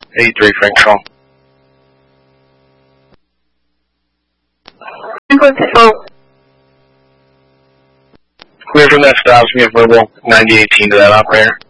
83 Frank Control. Clear from that stop, give verbal 9018 to that operator.